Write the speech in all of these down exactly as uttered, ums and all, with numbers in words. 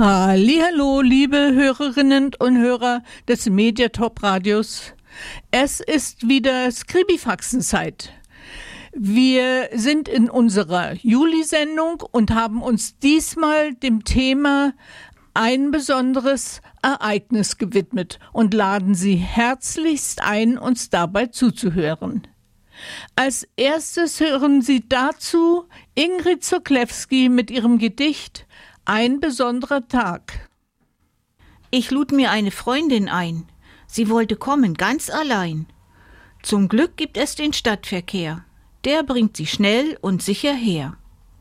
Hallihallo, liebe Hörerinnen und Hörer des Mediatop Radios. Es ist wieder Skribifaxenzeit. Wir sind in unserer Juli-Sendung und haben uns diesmal dem Thema ein besonderes Ereignis gewidmet und laden Sie herzlichst ein, uns dabei zuzuhören. Als erstes hören Sie dazu Ingrid Zoklewski mit ihrem Gedicht Ein besonderer Tag. Ich lud mir eine Freundin ein. Sie wollte kommen, ganz allein. Zum Glück gibt es den Stadtverkehr. Der bringt sie schnell und sicher her.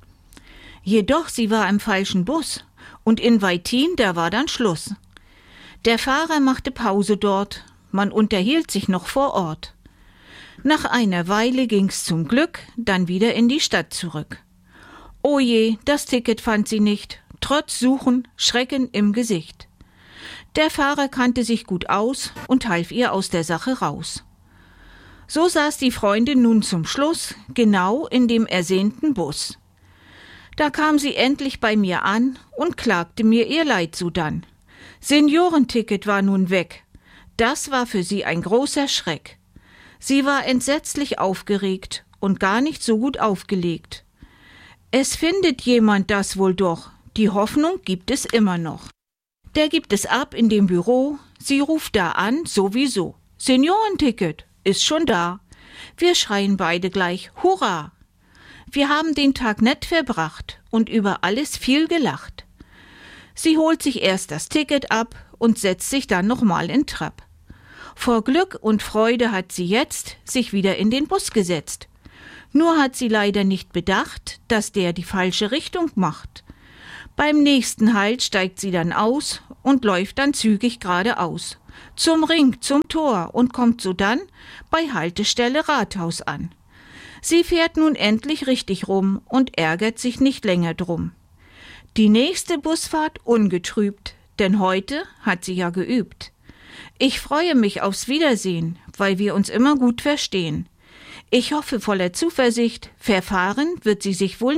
Jedoch sie war im falschen Bus und in Waitin, da war dann Schluss. Der Fahrer machte Pause dort, man unterhielt sich noch vor Ort. Nach einer Weile ging's zum Glück dann wieder in die Stadt zurück. Oh je, das Ticket fand sie nicht, trotz Suchen, Schrecken im Gesicht. Der Fahrer kannte sich gut aus und half ihr aus der Sache raus. So saß die Freundin nun zum Schluss genau in dem ersehnten Bus. Da kam sie endlich bei mir an und klagte mir ihr Leid sodann. Seniorenticket war nun weg. Das war für sie ein großer Schreck. Sie war entsetzlich aufgeregt und gar nicht so gut aufgelegt. Es findet jemand das wohl doch, die Hoffnung gibt es immer noch. Der gibt es ab in dem Büro, sie ruft da an, sowieso. Seniorenticket ist schon da. Wir schreien beide gleich, Hurra! Wir haben den Tag nett verbracht und über alles viel gelacht. Sie holt sich erst das Ticket ab und setzt sich dann nochmal in Trab. Vor Glück und Freude hat sie jetzt sich wieder in den Bus gesetzt. Nur hat sie leider nicht bedacht, dass der die falsche Richtung macht. Beim nächsten Halt steigt sie dann aus und läuft dann zügig geradeaus. Zum Ring, zum Tor und kommt sodann bei Haltestelle Rathaus an. Sie fährt nun endlich richtig rum und ärgert sich nicht länger drum. Die nächste Busfahrt ungetrübt, denn heute hat sie ja geübt. Ich freue mich aufs Wiedersehen, weil wir uns immer gut verstehen. Ich hoffe voller Zuversicht, verfahren wird sie sich wohl